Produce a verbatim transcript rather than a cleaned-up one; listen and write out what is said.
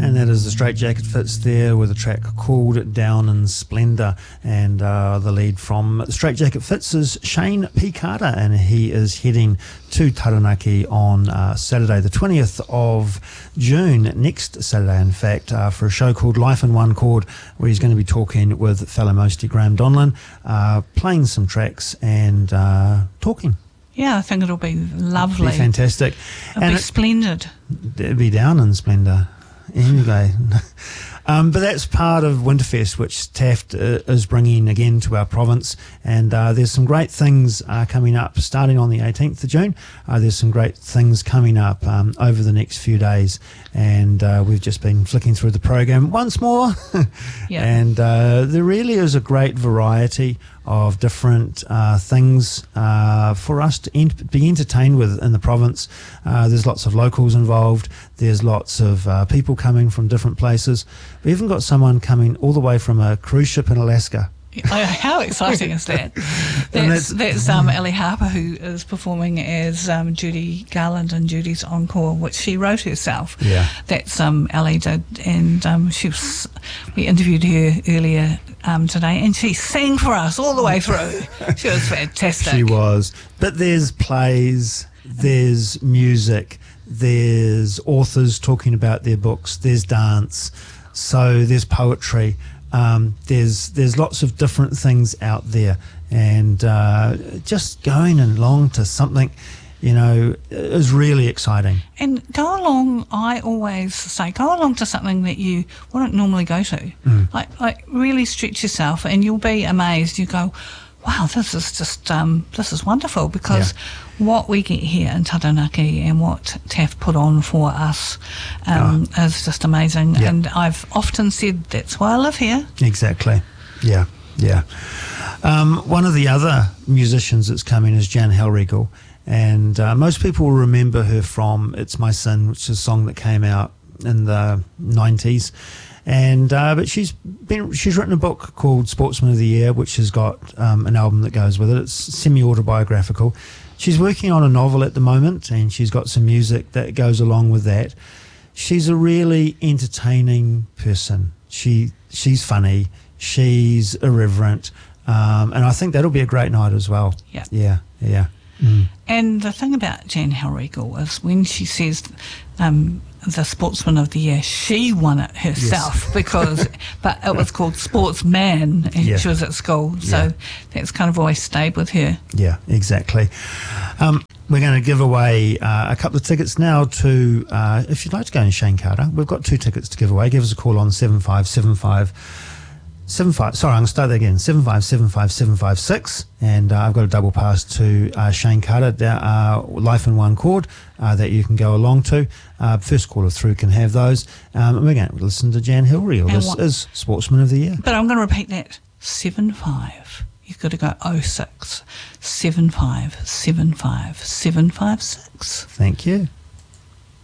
And that is the Straight Jacket Fits there with a track called Down in Splendour. And uh, the lead from Straight Jacket Fits is Shane P. Carter, and he is heading to Taranaki on uh, Saturday the twentieth of June, next Saturday in fact, uh, for a show called Life in One Chord, where he's going to be talking with fellow Mosty Graham Donlan, uh, playing some tracks and uh, talking. Yeah, I think it'll be lovely. It'll be fantastic. It'll and be it, splendid. It'll be down in splendour. Anyway. Um, but that's part of Winterfest, which Taft uh, is bringing again to our province, and uh, there's some great things uh, coming up starting on the eighteenth of June. Uh, there's some great things coming up um, over the next few days, and uh, we've just been flicking through the program once more. Yeah. And uh, there really is a great variety of different uh, things uh, for us to ent- be entertained with in the province. Uh, there's lots of locals involved. There's lots of uh, people coming from different places. We even got someone coming all the way from a cruise ship in Alaska. Oh, how exciting is that? That's, that's- that's um, Ellie Harper, who is performing as um, Judy Garland in Judy's Encore, which she wrote herself. Yeah. That's um, Ellie did, and um, she was. We interviewed her earlier um, today, and she sang for us all the way through. She was fantastic. She was. But there's plays, there's music, there's authors talking about their books, there's dance, so there's poetry. Um, there's there's lots of different things out there, and uh, just going along to something, you know, is really exciting. And go along, I always say, go along to something that you wouldn't normally go to. Mm. Like, like really stretch yourself, and you'll be amazed. You go, wow, this is just, um, this is wonderful, because Yeah. what we get here in Taranaki and what Taft put on for us um, Oh. is just amazing. Yeah. And I've often said that's why I live here. Exactly. Yeah, yeah. Um, one of the other musicians that's coming is Jan Hellriegel, and uh, most people will remember her from It's My Sin, which is a song that came out in the nineties. And uh, but she's been she's written a book called Sportsman of the Year, which has got um, an album that goes with it. It's semi-autobiographical. She's working on a novel at the moment, and she's got some music that goes along with that. She's a really entertaining person. She she's funny. She's irreverent, um, and I think that'll be a great night as well. Yeah. Yeah. Yeah. Mm. And the thing about Jan Hellriegel is when she says um, the Sportsman of the Year, she won it herself. Yes. because, but it was called Sportsman, and Yeah. she was at school, so Yeah. that's kind of always stayed with her. Yeah, exactly. Um, we're going to give away uh, a couple of tickets now to, uh, if you'd like to go in Shane Carter, we've got two tickets to give away. Give us a call on seven five seven five. Seven five. Sorry, I'm going to start that again. Seven five seven five seven five six, and uh, I've got a double pass to uh, Shane Carter, uh, Life in One Chord, uh, that you can go along to. Uh, first caller through can have those. Um, and we're going to listen to Jan Hellriegel. And This what- is Sportsman of the Year. But I'm going to repeat that. Seven five. You've got to go oh six. Seven five seven five seven five six. Thank you.